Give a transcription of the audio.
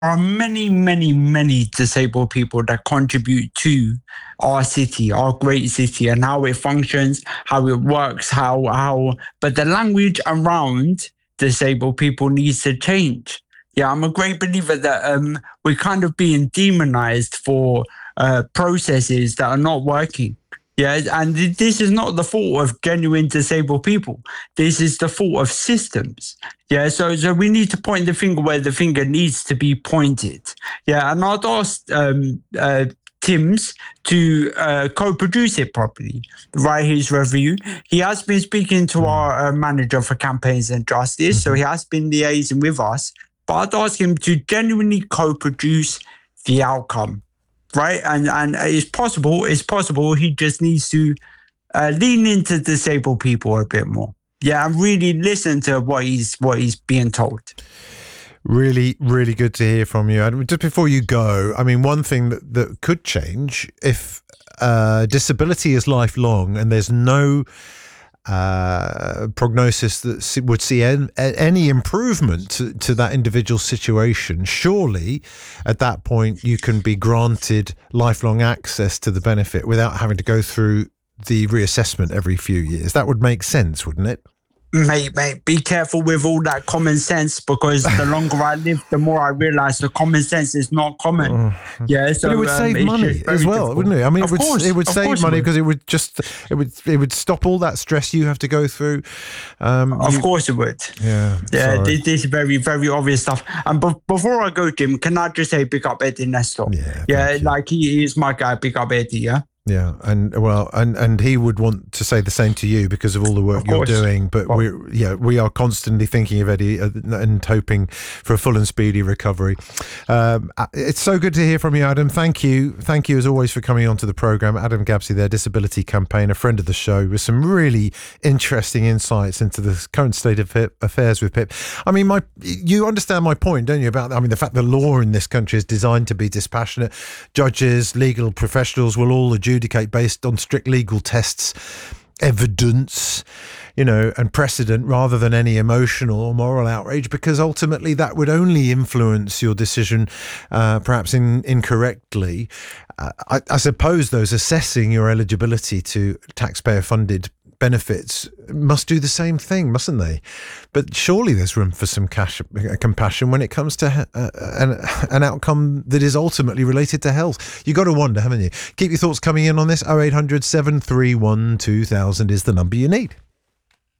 are many, many, many disabled people that contribute to our city, our great city, and how it functions, how it works, but the language around disabled people needs to change. Yeah, I'm a great believer that we're kind of being demonized for processes that are not working. Yeah, and this is not the fault of genuine disabled people. This is the fault of systems. Yeah, so we need to point the finger where the finger needs to be pointed. Yeah, and I'd ask Tim's to co-produce it properly, write his review. He has been speaking to our manager for campaigns and justice, so he has been liaising with us. But I'd ask him to genuinely co-produce the outcome, right? And it's possible. He just needs to lean into disabled people a bit more. Yeah, and really listen to what he's being told. Really, really good to hear from you. And just before you go, I mean, one thing that could change if disability is lifelong and there's no prognosis that would see any improvement to that individual situation, surely at that point you can be granted lifelong access to the benefit without having to go through the reassessment every few years. That would make sense, wouldn't it? Mate, be careful with all that common sense, because the longer I live, the more I realise the common sense is not common. Yeah, so but it would save money as well, difficult. wouldn't it? I mean, Of it course, would of save course money because it would stop all that stress you have to go through. Of course it would. Yeah. This is very, very obvious stuff. And before I go, Jim, can I just say big up Eddie Nestor? Yeah, like he is my guy. Big up Eddie. Yeah. Yeah, and he would want to say the same to you because of all the work you're doing. But we are constantly thinking of Eddie and hoping for a full and speedy recovery. It's so good to hear from you, Adam. Thank you as always for coming onto the program. Adam Gabsy, their disability campaigner, friend of the show, with some really interesting insights into the current state of affairs with PIP. I mean, you understand my point, don't you? About the fact that law in this country is designed to be dispassionate. Judges, legal professionals will all adjudicate based on strict legal tests, evidence, and precedent, rather than any emotional or moral outrage, because ultimately that would only influence your decision, perhaps incorrectly. I suppose those assessing your eligibility to taxpayer-funded benefits must do the same thing, mustn't they? But surely there's room for some compassion when it comes to an outcome that is ultimately related to health. You've got to wonder, haven't you? Keep your thoughts coming in on this. 0800 731 2000 is the number you need.